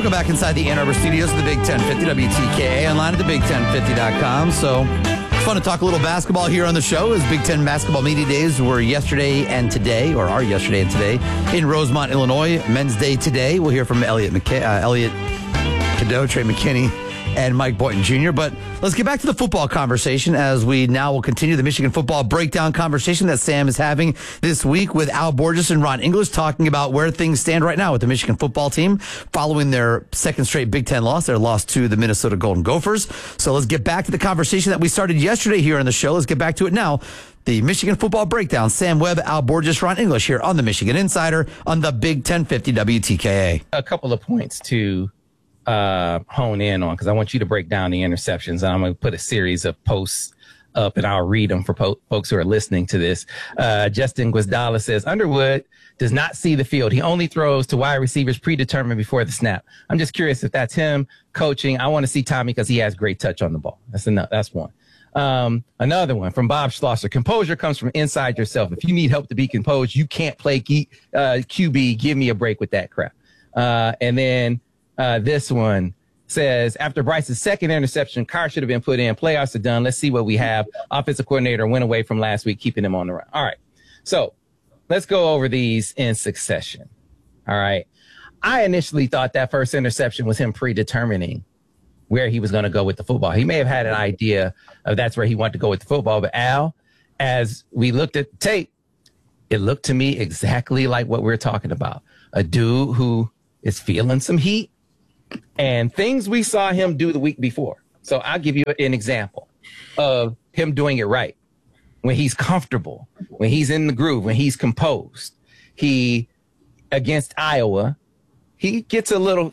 Welcome back inside the Ann Arbor studios of the Big 1050 WTKA, online at thebig1050.com. So it's fun to talk a little basketball here on the show, as Big Ten basketball media days were yesterday and today, or are yesterday and today, in Rosemont, Illinois. Men's Day today. We'll hear from Elliot Cadeau, Trey McKinney, and Mike Boynton Jr. But let's get back to the football conversation, as we now will continue the Michigan football breakdown conversation that Sam is having this week with Al Borges and Ron English, talking about where things stand right now with the Michigan football team following their second straight Big Ten loss, their loss to the Minnesota Golden Gophers. So let's get back to the conversation that we started yesterday here on the show. Let's get back to it now. The Michigan football breakdown. Sam Webb, Al Borges, Ron English here on the Michigan Insider on the Big 1050 WTKA. A couple of points to hone in on, because I want you to break down the interceptions, and I'm going to put a series of posts up and I'll read them for folks who are listening to this. Justin Guizdala says, Underwood does not see the field. He only throws to wide receivers predetermined before the snap. I'm just curious if that's him coaching. I want to see Tommy because he has great touch on the ball. That's enough. That's one. Another one from Bob Schlosser. Composure comes from inside yourself. If you need help to be composed, you can't play QB. Give me a break with that crap. And then this one says, after Bryce's second interception, Carr should have been put in. Playoffs are done. Let's see what we have. Offensive coordinator went away from last week, keeping him on the run. All right. So let's go over these in succession. All right. I initially thought that first interception was him predetermining where he was going to go with the football. He may have had an idea of that's where he wanted to go with the football. But Al, as we looked at the tape, it looked to me exactly like what we're talking about. A dude who is feeling some heat and things we saw him do the week before. So I'll give you an example of him doing it right. When he's comfortable, when he's in the groove, when he's composed. He, against Iowa, he gets a little,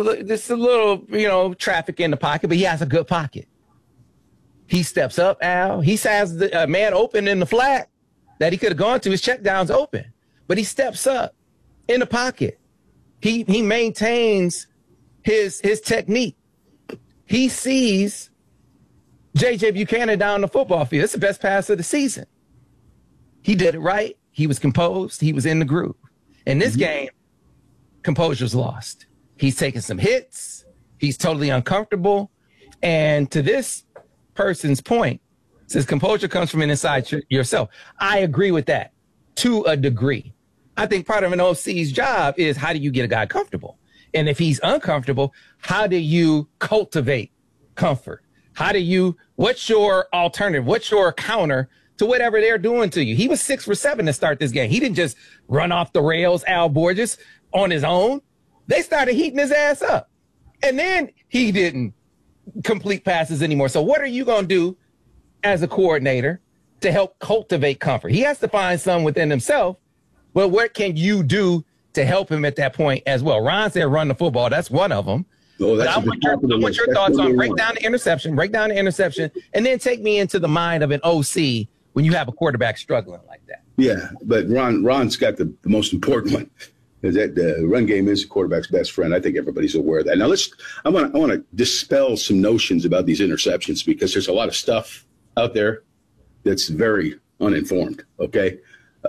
traffic in the pocket, but he has a good pocket. He steps up, Al. He has the man open in the flat that he could have gone to. His check down's open, but he steps up in the pocket. He maintains his technique. He sees J.J. Buchanan down the football field. It's the best pass of the season. He did it right. He was composed. He was in the groove. In this game, composure's lost. He's taking some hits. He's totally uncomfortable. And to this person's point, says composure comes from inside yourself. I agree with that to a degree. I think part of an OC's job is, how do you get a guy comfortable? And if he's uncomfortable, how do you cultivate comfort? What's your alternative? What's your counter to whatever they're doing to you? He was 6 for 7 to start this game. He didn't just run off the rails, Al Borges, on his own. They started heating his ass up. And then he didn't complete passes anymore. So what are you going to do as a coordinator to help cultivate comfort? He has to find some within himself. Well, what can you do to help him at that point as well? Ron said run the football. That's one of them. Oh, I want your thoughts on break down the interception, and then take me into the mind of an OC when you have a quarterback struggling like that. Yeah, but Ron's got the most important one. Is that the run game is the quarterback's best friend. I think everybody's aware of that. Now I want to dispel some notions about these interceptions, because there's a lot of stuff out there that's very uninformed. Okay,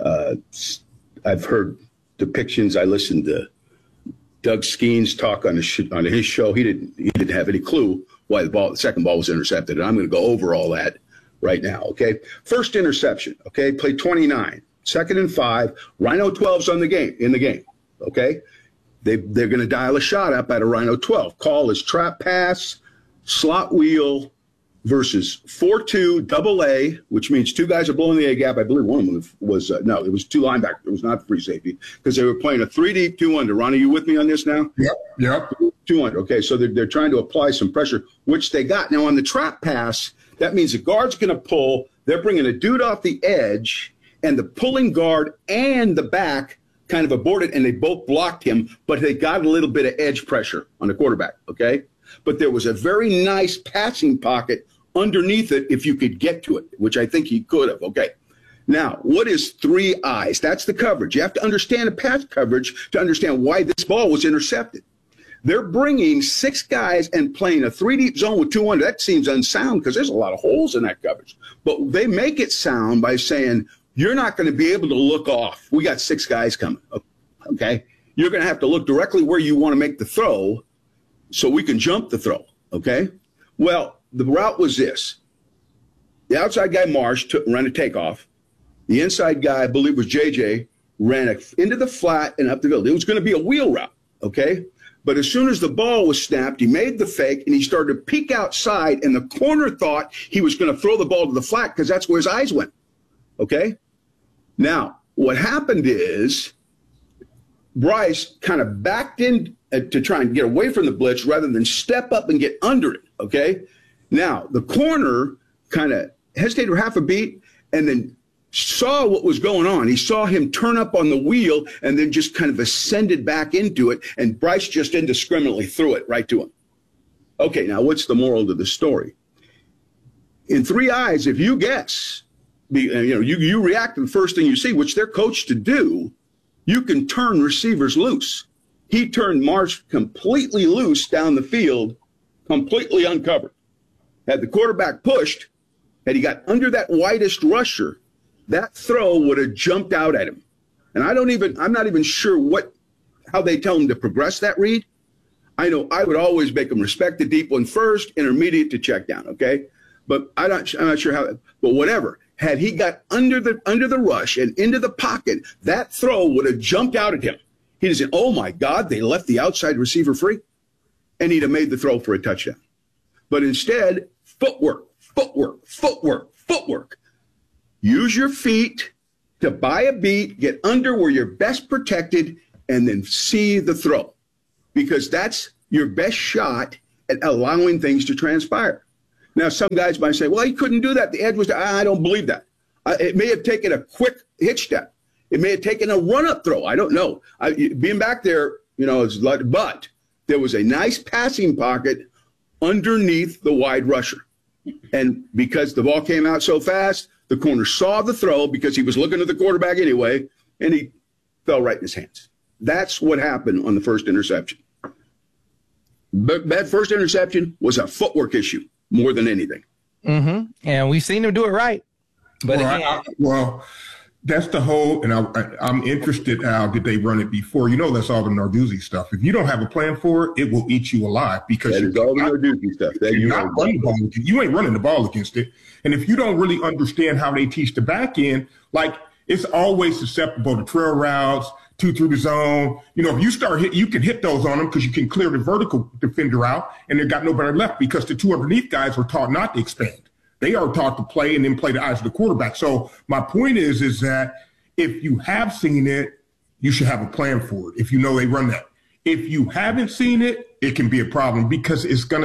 I've heard depictions. I listened to Doug Skeens talk on his show. He didn't have any clue why the second ball was intercepted, and I'm going to go over all that right now. Okay, first interception. Okay, play 29, 2nd and 5. Rhino 12's in the game. Okay, they're going to dial a shot up at a Rhino 12. Call is trap pass, slot wheel versus 4-2 double A, which means two guys are blowing the A gap. I believe one of them was no, it was two linebackers. It was not free safety, because they were playing a 3 deep, 2 under. Ron, are you with me on this now? Yep. 2 under. Okay, so they're trying to apply some pressure, which they got. Now on the trap pass, that means the guard's going to pull. They're bringing a dude off the edge, and the pulling guard and the back kind of aborted, and they both blocked him, but they got a little bit of edge pressure on the quarterback. Okay, but there was a very nice passing pocket underneath it if you could get to it, which I think he could have. Okay. Now, what is 3 eyes? That's the coverage. You have to understand the pass coverage to understand why this ball was intercepted. They're bringing 6 guys and playing a 3 deep zone with 2 under. That seems unsound because there's a lot of holes in that coverage. But they make it sound by saying, you're not going to be able to look off. We got 6 guys coming. Okay. You're going to have to look directly where you want to make the throw. so we can jump the throw, okay? Well, the route was this. The outside guy, Marsh, ran a takeoff. The inside guy, I believe was JJ, ran into the flat and up the field. It was going to be a wheel route, okay? But as soon as the ball was snapped, he made the fake, and he started to peek outside, and the corner thought he was going to throw the ball to the flat because that's where his eyes went, okay? Now, what happened is Bryce kind of backed in to try and get away from the blitz rather than step up and get under it, okay? Now, the corner kind of hesitated for half a beat and then saw what was going on. He saw him turn up on the wheel and then just kind of ascended back into it, and Bryce just indiscriminately threw it right to him. Okay, now what's the moral to the story? In 3 eyes, if you guess, you react to the first thing you see, which they're coached to do, you can turn receivers loose. He turned Marsh completely loose down the field, completely uncovered. Had the quarterback pushed, had he got under that widest rusher, that throw would have jumped out at him. And I'm not even sure how they tell him to progress that read. I know I would always make him respect the deep one first, intermediate to check down, okay? But I'm not sure how, but whatever. Had he got under the rush and into the pocket, that throw would have jumped out at him. He'd have said, oh my God, they left the outside receiver free. And he'd have made the throw for a touchdown. But instead, footwork. Use your feet to buy a beat, get under where you're best protected, and then see the throw. Because that's your best shot at allowing things to transpire. Now, some guys might say, well, he couldn't do that. The edge was, I don't believe that. It may have taken a quick hitch step. It may have taken a run-up throw. I don't know. Being back there, but there was a nice passing pocket underneath the wide rusher. And because the ball came out so fast, the corner saw the throw because he was looking at the quarterback anyway, and he fell right in his hands. That's what happened on the first interception. But that first interception was a footwork issue more than anything. Mm-hmm. And we've seen him do it right. But that's the whole, and I'm interested, Al, did they run it before? That's all the Narduzzi stuff. If you don't have a plan for it, it will eat you alive because that is all the Narduzzi stuff. You ain't running the ball against it. And if you don't really understand how they teach the back end, like it's always susceptible to trail routes, through the zone. If you start you can hit those on them because you can clear the vertical defender out and they've got nobody left because the two underneath guys are taught not to expand. They are taught to play and then play the eyes of the quarterback. So my point is that if you have seen it, you should have a plan for it. If you know they run that. If you haven't seen it, it can be a problem because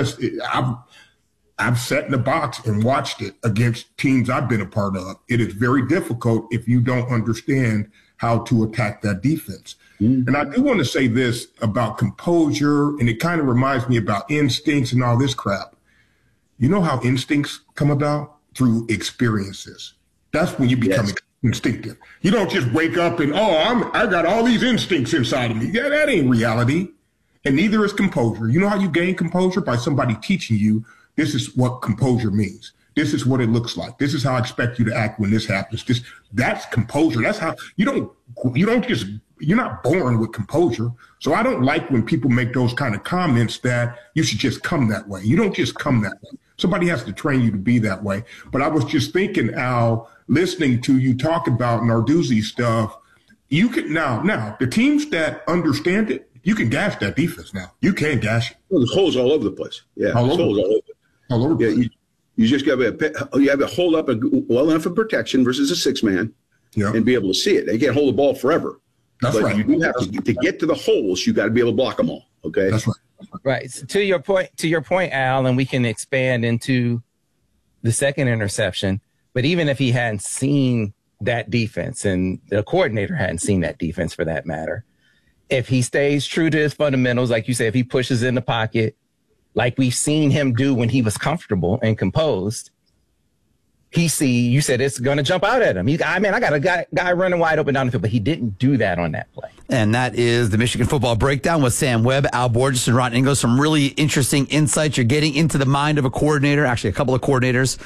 I've sat in the box and watched it against teams I've been a part of. It is very difficult if you don't understand how to attack that defense. Mm-hmm. And I do want to say this about composure, and it kind of reminds me about instincts and all this crap. You know how instincts come about? Through experiences. That's when you become instinctive. You don't just wake up and, I got all these instincts inside of me. Yeah, that ain't reality. And neither is composure. You know how you gain composure? By somebody teaching you, this is what composure means. This is what it looks like. This is how I expect you to act when this happens. That's composure. That's how you're not born with composure. So I don't like when people make those kind of comments that you should just come that way. You don't just come that way. Somebody has to train you to be that way. But I was just thinking, Al, listening to you talk about Narduzzi stuff, you can now the teams that understand it, you can gash that defense now. You can gash it. Well, there's holes all over the place. Yeah, holes all over. All over the place. You just got to hold up well enough of protection versus a 6-man and be able to see it. They can't hold the ball forever. That's right. You do have to get to the holes. You got to be able to block them all. Okay. That's right. Right. So to your point, Al, and we can expand into the second interception. But even if he hadn't seen that defense and the coordinator hadn't seen that defense for that matter, if he stays true to his fundamentals, like you said, if he pushes in the pocket, like we've seen him do when he was comfortable and composed, you said it's going to jump out at him. I got a guy running wide open down the field, but he didn't do that on that play. And that is the Michigan Football Breakdown with Sam Webb, Al Borges, and Ron Ingles. Some really interesting insights. You're getting into the mind of a coordinator, actually a couple of coordinators.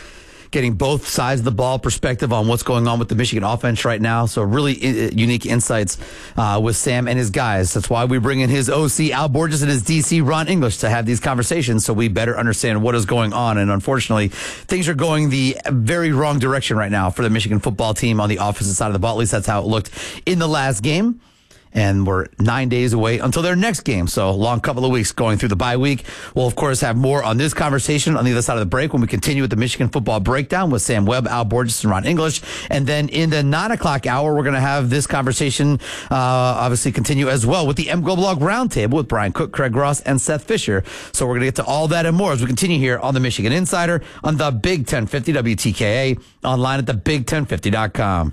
getting both sides of the ball perspective on what's going on with the Michigan offense right now. So really unique insights with Sam and his guys. That's why we bring in his OC, Al Borges, and his DC, Ron English, to have these conversations so we better understand what is going on. And unfortunately, things are going the very wrong direction right now for the Michigan football team on the offensive side of the ball. At least that's how it looked in the last game. And we're 9 days away until their next game. So a long couple of weeks going through the bye week. We'll, of course, have more on this conversation on the other side of the break when we continue with the Michigan football breakdown with Sam Webb, Al Borges, and Ron English. And then in the 9 o'clock hour, we're going to have this conversation obviously continue as well with the M Global Blog Roundtable with Brian Cook, Craig Ross, and Seth Fisher. So we're going to get to all that and more as we continue here on the Michigan Insider on the Big 1050 WTKA, online at thebig1050.com.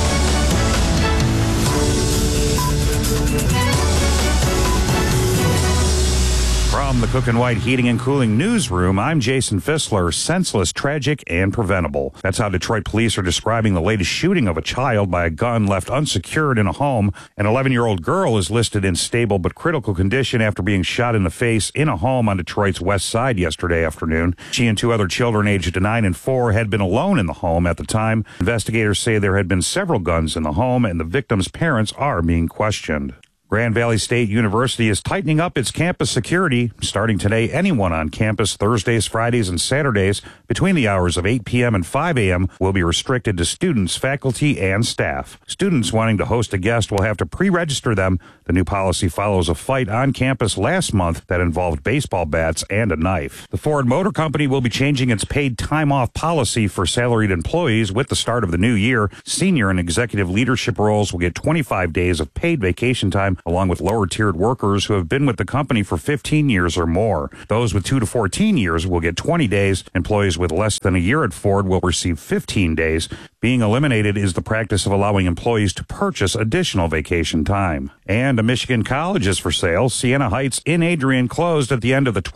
From the Cook and White Heating and Cooling Newsroom, I'm Jason Fissler. Senseless, tragic, and preventable. That's how Detroit police are describing the latest shooting of a child by a gun left unsecured in a home. An 11-year-old girl is listed in stable but critical condition after being shot in the face in a home on Detroit's west side yesterday afternoon. She and two other children aged 9 and 4 had been alone in the home at the time. Investigators say there had been several guns in the home, and the victim's parents are being questioned. Grand Valley State University is tightening up its campus security. Starting today, anyone on campus Thursdays, Fridays, and Saturdays between the hours of 8 p.m. and 5 a.m. will be restricted to students, faculty, and staff. Students wanting to host a guest will have to pre-register them. The new policy follows a fight on campus last month that involved baseball bats and a knife. The Ford Motor Company will be changing its paid time off policy for salaried employees with the start of the new year. Senior and executive leadership roles will get 25 days of paid vacation time, along with lower-tiered workers who have been with the company for 15 years or more. Those with 2 to 14 years will get 20 days. Employees with less than a year at Ford will receive 15 days. Being eliminated is the practice of allowing employees to purchase additional vacation time. And a Michigan college is for sale. Siena Heights in Adrian closed at the end of the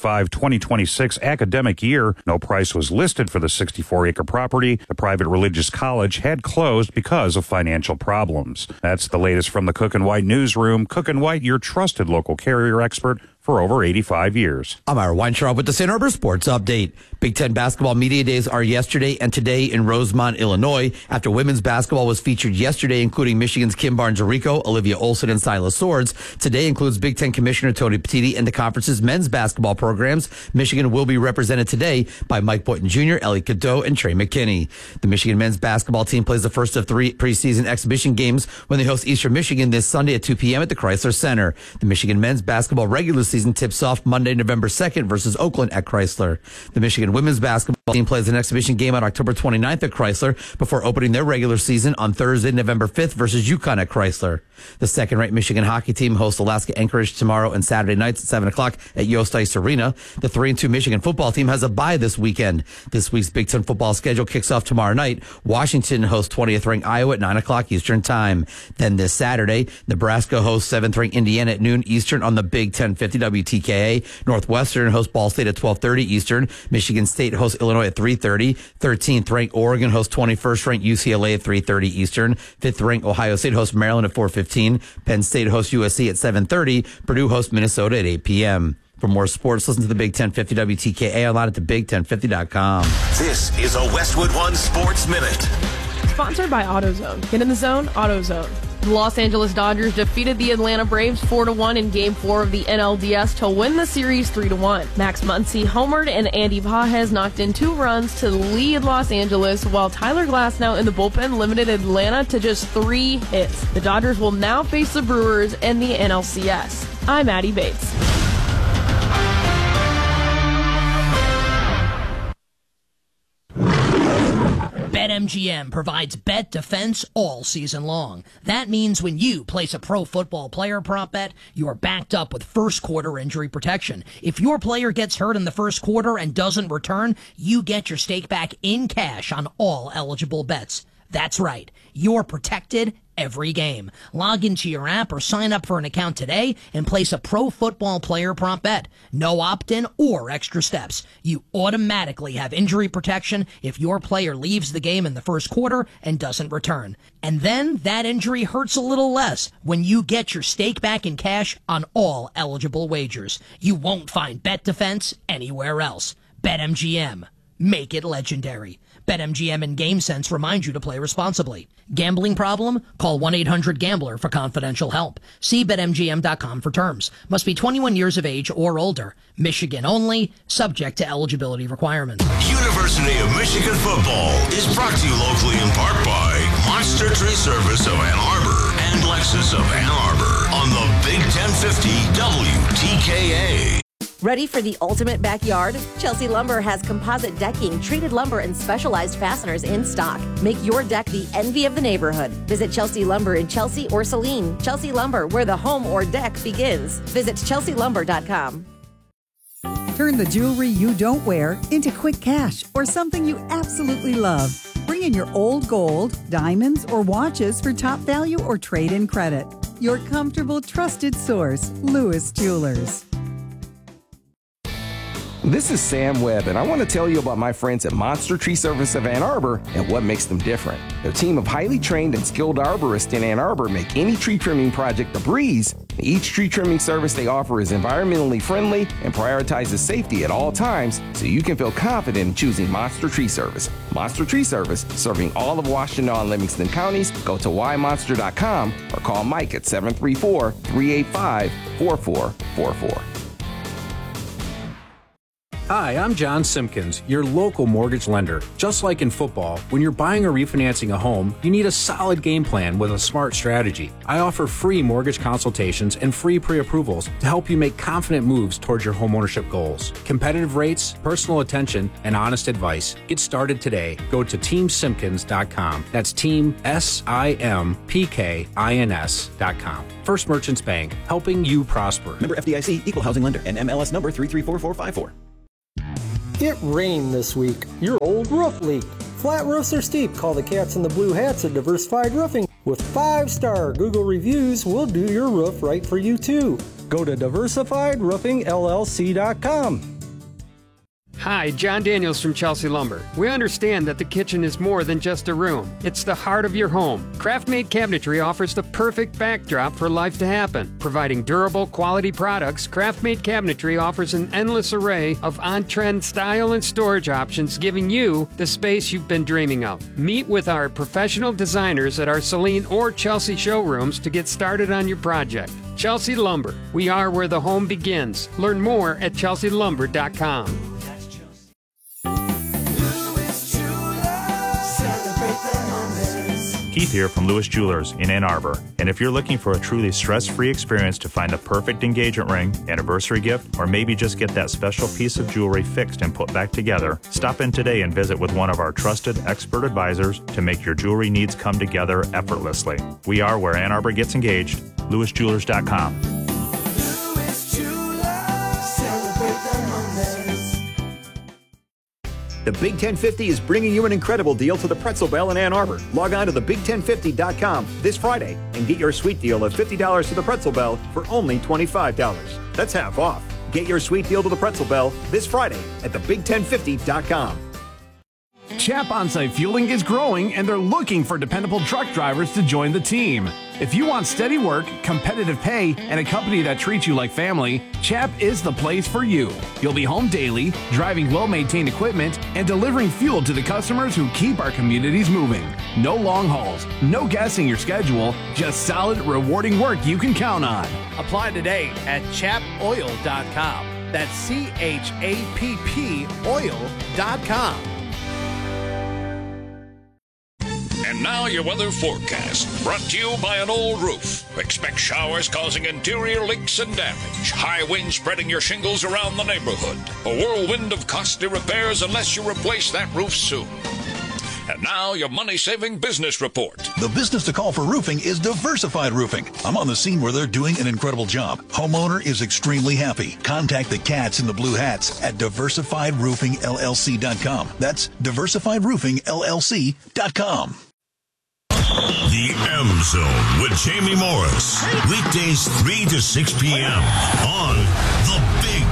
2025-2026 academic year. No price was listed for the 64-acre property. The private religious college had closed because of financial problems. That's the latest from the Cook and White Newsroom. Cook and White, your trusted local carrier expert for over 85 years. I'm Ira Weintraub with the St. Arbor Sports Update. Big Ten basketball media days are yesterday and today in Rosemont, Illinois. After women's basketball was featured yesterday, including Michigan's Kim Barnes-Arico, Olivia Olson, and Silas Swords. Today includes Big Ten Commissioner Tony Petitti and the conference's men's basketball programs. Michigan will be represented today by Mike Boynton Jr., Ellie Cadeau, and Trey McKinney. The Michigan men's basketball team plays the first of 3 preseason exhibition games when they host Eastern Michigan this Sunday at 2 p.m. at the Chrysler Center. The Michigan men's basketball regular season tips off Monday, November 2nd versus Oakland at Chrysler. The Michigan women's basketball team plays an exhibition game on October 29th at Chrysler before opening their regular season on Thursday, November 5th versus UConn at Chrysler. The second-rate Michigan hockey team hosts Alaska Anchorage tomorrow and Saturday nights at 7 o'clock at Yost Ice Arena. The 3-2 Michigan football team has a bye this weekend. This week's Big Ten football schedule kicks off tomorrow night. Washington hosts 20th-ranked Iowa at 9 o'clock Eastern Time. Then this Saturday, Nebraska hosts 7th-ranked Indiana at noon Eastern on the Big 1050 WTKA. Northwestern hosts Ball State at 12:30 Eastern. Michigan State hosts Illinois at 3:30. 13th-ranked Oregon hosts 21st-ranked UCLA at 3:30 Eastern. 5th-ranked Ohio State hosts Maryland at 4:15. Penn State hosts USC at 7:30. Purdue hosts Minnesota at 8 p.m. For more sports, listen to the Big 1050 WTKA online at thebig1050.com. This is a Westwood One Sports Minute. Sponsored by AutoZone. Get in the zone, AutoZone. The Los Angeles Dodgers defeated the Atlanta Braves 4-1 in Game 4 of the NLDS to win the series 3-1. Max Muncy homered and Andy Pages knocked in 2 runs to lead Los Angeles, while Tyler Glasnow in the bullpen limited Atlanta to just 3 hits. The Dodgers will now face the Brewers in the NLCS. I'm Addie Bates. BetMGM provides bet defense all season long. That means when you place a pro football player prop bet, you're backed up with first quarter injury protection. If your player gets hurt in the first quarter and doesn't return, you get your stake back in cash on all eligible bets. That's right. You're protected every game. Log into your app or sign up for an account today and place a pro football player prop bet. No opt-in or extra steps. You automatically have injury protection if your player leaves the game in the first quarter and doesn't return. And then that injury hurts a little less when you get your stake back in cash on all eligible wagers. You won't find bet defense anywhere else. BetMGM. Make it legendary. BetMGM and GameSense remind you to play responsibly. Gambling problem? Call 1-800-GAMBLER for confidential help. See BetMGM.com for terms. Must be 21 years of age or older. Michigan only. Subject to eligibility requirements. University of Michigan football is brought to you locally in part by Monster Tree Service of Ann Arbor and Lexus of Ann Arbor on the Big 1050 WTKA. Ready for the ultimate backyard? Chelsea Lumber has composite decking, treated lumber, and specialized fasteners in stock. Make your deck the envy of the neighborhood. Visit Chelsea Lumber in Chelsea or Saline. Chelsea Lumber, where the home or deck begins. Visit chelsealumber.com. Turn the jewelry you don't wear into quick cash or something you absolutely love. Bring in your old gold, diamonds, or watches for top value or trade-in credit. Your comfortable, trusted source, Lewis Jewelers. This is Sam Webb, and I want to tell you about my friends at Monster Tree Service of Ann Arbor and what makes them different. Their team of highly trained and skilled arborists in Ann Arbor make any tree trimming project a breeze. Each tree trimming service they offer is environmentally friendly and prioritizes safety at all times, so you can feel confident in choosing Monster Tree Service. Monster Tree Service, serving all of Washtenaw and Livingston counties. Go to ymonster.com or call Mike at 734-385-4444. Hi, I'm John Simpkins, your local mortgage lender. Just like in football, when you're buying or refinancing a home, you need a solid game plan with a smart strategy. I offer free mortgage consultations and free pre-approvals to help you make confident moves towards your homeownership goals. Competitive rates, personal attention, and honest advice. Get started today. Go to teamsimpkins.com. That's teamsimpkins.com. First Merchants Bank, helping you prosper. Member FDIC, equal housing lender, and MLS number 334454. It rained this week. Your old roof leaked. Flat roofs are steep. Call the cats in the blue hats at Diversified Roofing. With 5-star Google reviews, we'll do your roof right for you too. Go to diversifiedroofingllc.com. Hi, John Daniels from Chelsea Lumber. We understand that the kitchen is more than just a room. It's the heart of your home. Craft-made cabinetry offers the perfect backdrop for life to happen. Providing durable, quality products, Craft-made cabinetry offers an endless array of on-trend style and storage options, giving you the space you've been dreaming of. Meet with our professional designers at our Saline or Chelsea showrooms to get started on your project. Chelsea Lumber. We are where the home begins. Learn more at chelsealumber.com. Keith here from Lewis Jewelers in Ann Arbor. And if you're looking for a truly stress-free experience to find the perfect engagement ring, anniversary gift, or maybe just get that special piece of jewelry fixed and put back together, stop in today and visit with one of our trusted expert advisors to make your jewelry needs come together effortlessly. We are where Ann Arbor gets engaged. LewisJewelers.com. The Big 1050 is bringing you an incredible deal to the Pretzel Bell in Ann Arbor. Log on to thebig1050.com this Friday and get your sweet deal of $50 to the Pretzel Bell for only $25. That's half off. Get your sweet deal to the Pretzel Bell this Friday at thebig1050.com. Chap Onsite Fueling is growing, and they're looking for dependable truck drivers to join the team. If you want steady work, competitive pay, and a company that treats you like family, Chap is the place for you. You'll be home daily, driving well-maintained equipment, and delivering fuel to the customers who keep our communities moving. No long hauls, no guessing your schedule, just solid, rewarding work you can count on. Apply today at chapoil.com. That's CHAPP oil.com. And now your weather forecast, brought to you by An Old Roof. Expect showers causing interior leaks and damage. High winds spreading your shingles around the neighborhood. A whirlwind of costly repairs unless you replace that roof soon. And now your money-saving business report. The business to call for roofing is Diversified Roofing. I'm on the scene where they're doing an incredible job. Homeowner is extremely happy. Contact the cats in the blue hats at diversifiedroofingllc.com. That's diversifiedroofingllc.com. The M Zone with Jamie Morris. Weekdays 3 to 6 p.m. on The